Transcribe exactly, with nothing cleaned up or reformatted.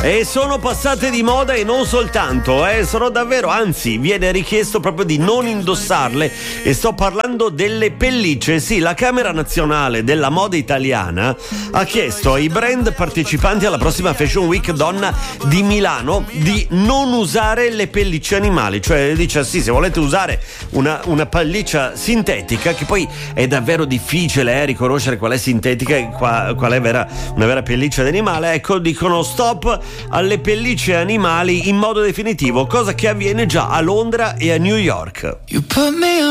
E sono passate di moda e non soltanto, eh, sono davvero, anzi, viene richiesto proprio di non indossarle, e sto parlando delle pellicce. Sì, la Camera Nazionale della Moda Italiana ha chiesto ai brand partecipanti alla prossima Fashion Week Donna di Milano di non usare le pellicce animali, cioè dice sì, se volete usare una, una pelliccia sintetica, che poi è davvero difficile eh, riconoscere qual è sintetica e qua, qual è vera, una vera pelliccia d'animale, ecco, dicono stop alle pellicce animali in modo definitivo, cosa che avviene già a Londra e a New York.